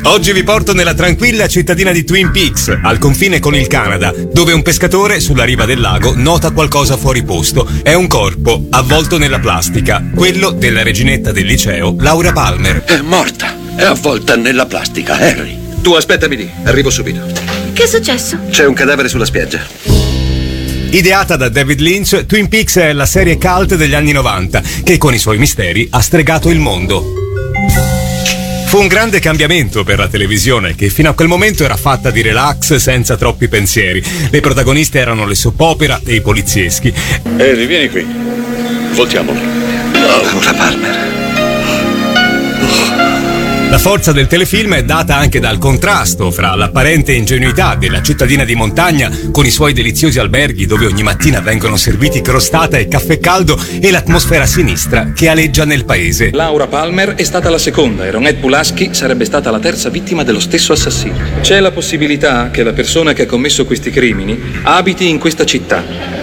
Oggi vi porto nella tranquilla cittadina di Twin Peaks, al confine con il Canada, dove un pescatore sulla riva del lago nota qualcosa fuori posto. È un corpo avvolto nella plastica, quello della reginetta del liceo, Laura Palmer. È morta, è avvolta nella plastica, Harry. Tu aspettami lì, arrivo subito. Che è successo? C'è un cadavere sulla spiaggia. Ideata da David Lynch, Twin Peaks è la serie cult degli anni 90 che con i suoi misteri ha stregato il mondo. Fu un grande cambiamento per la televisione, che fino a quel momento era fatta di relax senza troppi pensieri. Le protagoniste erano le soap opera e i polizieschi. Harry, vieni qui. Voltiamolo. Laura Palmer. La forza del telefilm è data anche dal contrasto fra l'apparente ingenuità della cittadina di montagna con i suoi deliziosi alberghi dove ogni mattina vengono serviti crostata e caffè caldo e l'atmosfera sinistra che aleggia nel paese. Laura Palmer è stata la seconda e Ronette Pulaski sarebbe stata la terza vittima dello stesso assassino. C'è la possibilità che la persona che ha commesso questi crimini abiti in questa città.